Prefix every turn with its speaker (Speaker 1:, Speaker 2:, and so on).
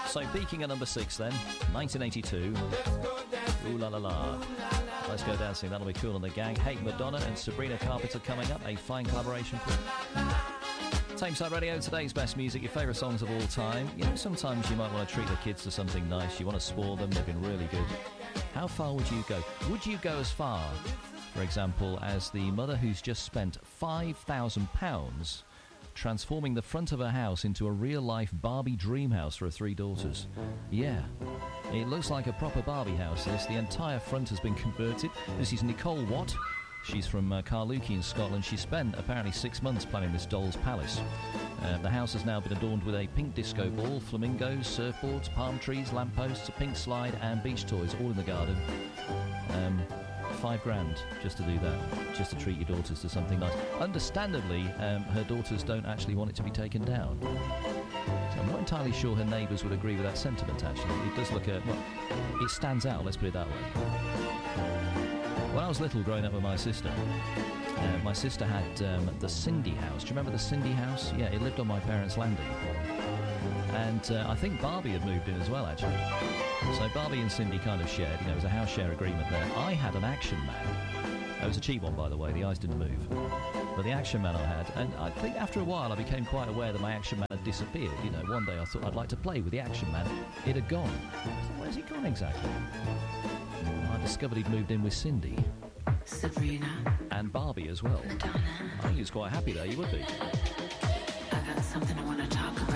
Speaker 1: So peaking at number 6 then, 1982. Ooh la la la. Let's Go Dancing, that'll be cool on the gang. Hey Madonna and Sabrina Carpenter coming up, a fine collaboration for Tameside Radio, today's best music, your favourite songs of all time. You know, sometimes you might want to treat the kids to something nice, you want to spoil them, they've been really good. How far would you go? Would you go as far, for example, as the mother who's just spent £5,000 transforming the front of her house into a real-life Barbie dream house for her 3 daughters? Yeah, it looks like a proper Barbie house, this. The entire front has been converted. This is Nicole Watt. She's from Carluke in Scotland. She spent apparently 6 months planning this doll's palace. The house has now been adorned with a pink disco ball, flamingos, surfboards, palm trees, lampposts, a pink slide and beach toys, all in the garden. £5,000 just to do that, just to treat your daughters to something nice. Understandably, her daughters don't actually want it to be taken down. So I'm not entirely sure her neighbours would agree with that sentiment, actually. It does look well, it stands out, let's put it that way. When I was little, growing up with my sister had the Cindy house. Do you remember the Cindy house? Yeah, it lived on my parents' landing. And I think Barbie had moved in as well, actually. So Barbie and Cindy kind of shared, it was a house share agreement there. I had an Action Man. It was a cheap one, by the way, the eyes didn't move. But the Action Man I had, and I think after a while I became quite aware that my Action Man had disappeared. One day I thought I'd like to play with the Action Man. It had gone. Where's he gone exactly? I discovered he'd moved in with Cindy.
Speaker 2: Sabrina.
Speaker 1: And Barbie as well.
Speaker 2: Madonna.
Speaker 1: I think he was quite happy there, you would be.
Speaker 2: I got something I want to talk about.